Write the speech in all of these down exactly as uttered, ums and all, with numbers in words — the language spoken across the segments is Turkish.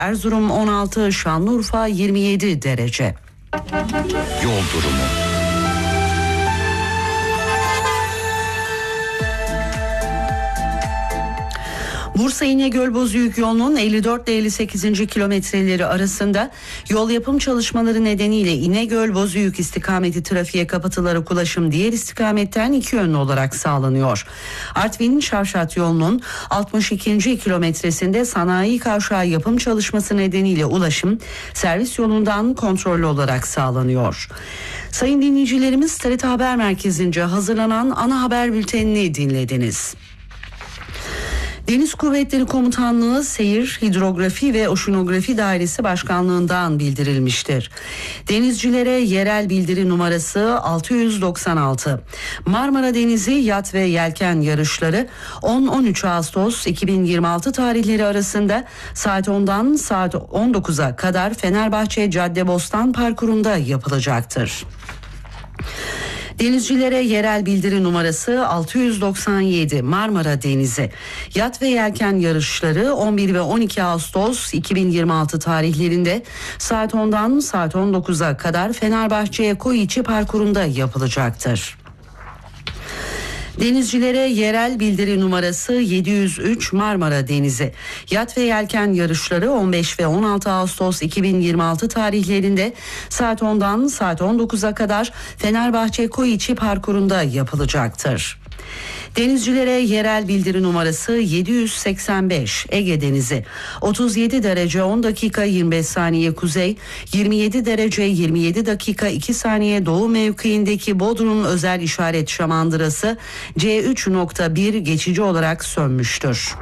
Erzurum on altı, Şanlıurfa yirmi yedi derece. Yol durumu. Bursa İnegöl Bozüyük yolunun elli dört ile elli sekizinci kilometreleri arasında yol yapım çalışmaları nedeniyle İnegöl Bozüyük istikameti trafiğe kapatılarak ulaşım diğer istikametten iki yönlü olarak sağlanıyor. Artvin Şavşat yolunun altmış ikinci kilometresinde sanayi kavşağı yapım çalışması nedeniyle ulaşım servis yolundan kontrollü olarak sağlanıyor. Sayın dinleyicilerimiz, T R T Haber Merkezi'nce hazırlanan ana haber bültenini dinlediniz. Deniz Kuvvetleri Komutanlığı Seyir, Hidrografi ve Oşinografi Dairesi Başkanlığı'ndan bildirilmiştir. Denizcilere yerel bildiri numarası altı yüz doksan altı. Marmara Denizi yat ve yelken yarışları on on üç Ağustos iki bin yirmi altı tarihleri arasında saat ondan saat on dokuza kadar Fenerbahçe Caddebostan parkurunda yapılacaktır. Denizcilere yerel bildiri numarası altı yüz doksan yedi. Marmara Denizi yat ve yelken yarışları on bir ve on iki Ağustos iki bin yirmi altı tarihlerinde saat ondan saat on dokuza kadar Fenerbahçe Koyiçi parkurunda yapılacaktır. Denizcilere yerel bildiri numarası yedi yüz üç. Marmara Denizi yat ve yelken yarışları on beş ve on altı Ağustos iki bin yirmi altı tarihlerinde saat ondan saat on dokuza kadar Fenerbahçe Koyiçi parkurunda yapılacaktır. Denizcilere yerel bildiri numarası yedi yüz seksen beş. Ege Denizi otuz yedi derece on dakika yirmi beş saniye kuzey, yirmi yedi derece yirmi yedi dakika iki saniye doğu mevkiindeki Bodrum özel işaret şamandırası C üç nokta bir geçici olarak sönmüştür.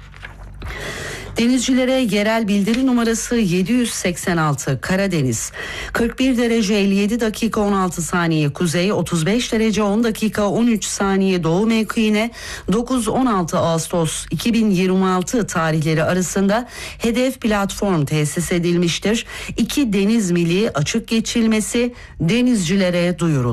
Denizcilere yerel bildiri numarası yedi yüz seksen altı. Karadeniz kırk bir derece elli yedi dakika on altı saniye kuzey, otuz beş derece on dakika on üç saniye doğu mevkiine dokuz on altı Ağustos iki bin yirmi altı tarihleri arasında hedef platform tesis edilmiştir. İki deniz mili açık geçilmesi denizcilere duyuruldu.